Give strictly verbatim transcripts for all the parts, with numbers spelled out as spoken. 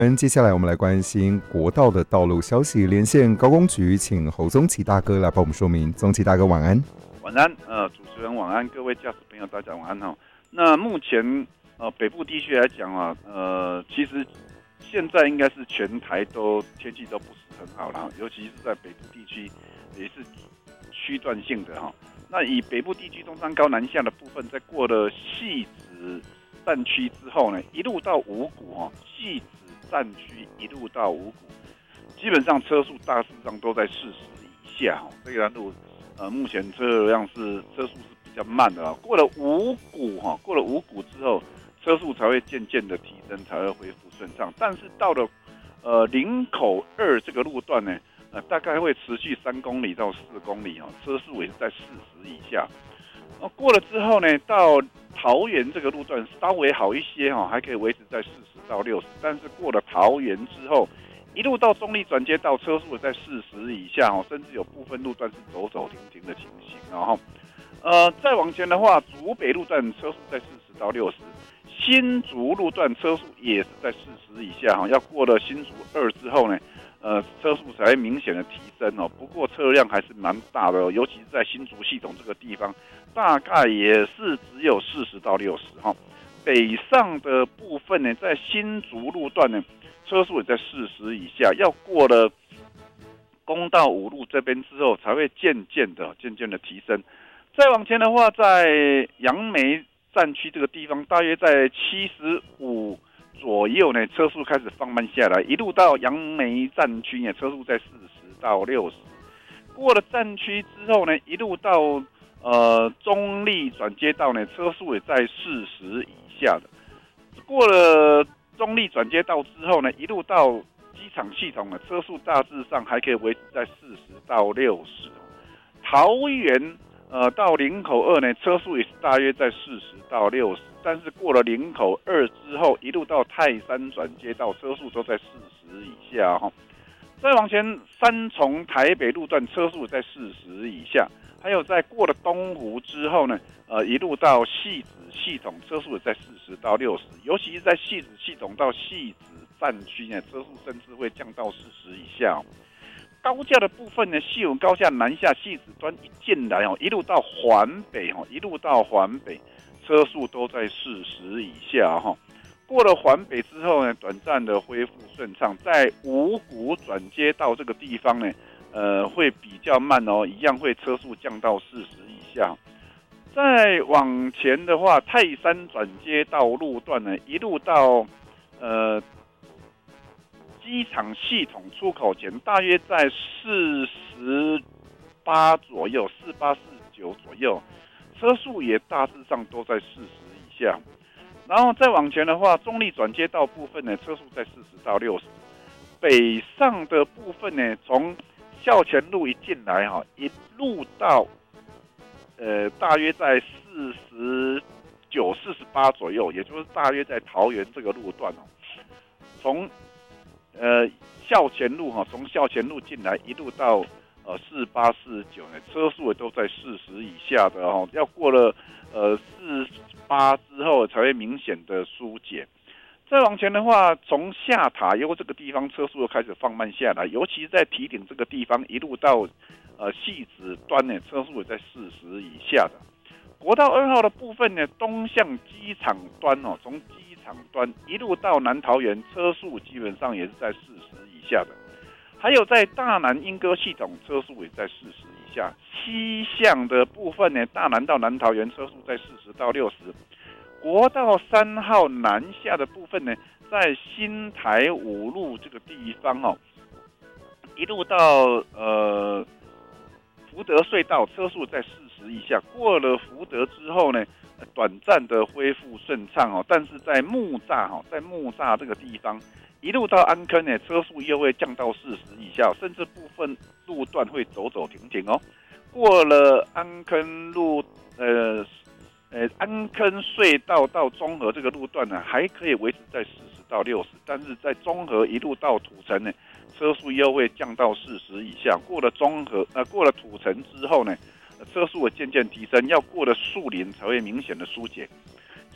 嗯，接下来我们来关心国道的道路消息，连线高工局，请侯宗奇大哥来帮我们说明。宗奇大哥，晚安。 晚安，呃，主持人晚安，各位驾驶朋友，大家晚安哈。那目前呃北部地区来讲啊，呃，其实现在应该是全台都天气都不是很好了，尤其是在北部地区也是区段性的哈。那以北部地区中山高南下的部分，在过了汐止站区之后呢，一路到五股哈，汐止站区一路到五股，基本上车速大致上都在四十以下哈。这条路呃目前车辆是车速是比较慢的啊。过了五股哈，过了五股之后，车速才会渐渐的提升，才会恢复顺畅。但是到了呃林口二这个路段呢，呃大概会持续三公里到四公里哈，车速也是在四十以下。呃过了之后呢，到桃园这个路段稍微好一些哈，还可以维持在四十到六十。但是过了桃园之后，一路到中立转接道，车速在四十以下哦，甚至有部分路段是走走停停的情形。然后，呃，再往前的话，竹北路段车速在四十到六十，新竹路段车速也是在四十以下哈。要过了新竹二之后呢，呃，车速才会明显的提升哦。不过车辆还是蛮大的哦，尤其是在新竹系统这个地方，大概也是只有四十到六十哈。北上的部分呢，在新竹路段呢，车速也在四十以下，要过了公道五路这边之后，才会渐渐的、渐渐的提升。再往前的话，在杨梅站区这个地方，大约在七十五左右呢，车速开始放慢下来，一路到杨梅站区呢，车速在四十到六十。过了站区之后呢，一路到呃中立转接道呢，车速也在四十以下的。过了中立转接道之后呢，一路到机场系统的车速大致上还可以维持在四十到六十。桃园呃到林口二呢，车速也是大约在四十到六十，但是过了林口二之后，一路到泰山转接道，车速都在四十以下哈。再往前，三重台北路段车速在四十以下，还有在过了东湖之后呢，呃，一路到汐止系统，车速也在四十到六十，尤其是在汐止系统到汐止站区呢，车速甚至会降到四十以下哦。高架的部分呢，西武高架南下汐止端一进来哦，一路到环北哦，一路到环北，车速都在四十以下哈。过了环北之后呢，短暂的恢复顺畅，在五股转接道这个地方呢，呃，会比较慢哦，一样会车速降到四十以下。再往前的话，泰山转接道路段呢，一路到呃机场系统出口前，大约在四十八左右，四八四九左右，车速也大致上都在四十以下。然后再往前的话，中立转接道部分呢，车速在四十到六十。北上的部分呢，从孝前路一进来哈，一路到呃大约在四十九、四十八左右，也就是大约在桃园这个路段哦。从呃孝前路哈，从孝前路进来一路到呃四八、四九呢，车速也都在四十以下的哦。要过了呃四八之后才会明显的疏解。再往前的话，从下塔悠这个地方车速又开始放慢下来，尤其是在堤顶这个地方，一路到呃汐止端呢，车速也在四十以下的。国道二号的部分呢，东向机场端哦，从机场端一路到南桃园，车速基本上也是在四十以下的。还有在大南莺歌系统，车速也在四十以下。西向的部分呢，大南到南桃园车速在四十到六十。国道三号南下的部分呢，在新台五路这个地方哦，一路到呃福德隧道，车速在四十以下。过了福德之后呢，短暂的恢复顺畅哦，但是在木栅哈，在木栅这个地方，一路到安坑呢，车速又会降到四十以下，甚至部分路段会走走停停哦。过了安坑路，呃。呃，安坑隧道到中和这个路段呢，还可以维持在四十到六十，但是在中和一路到土城呢，车速又会降到四十以下。过了中和，呃，过了土城之后呢，车速会渐渐提升，要过了树林才会明显的疏解。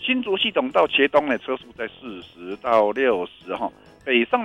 新竹系统到茄东呢，车速在四十到六十哈，北上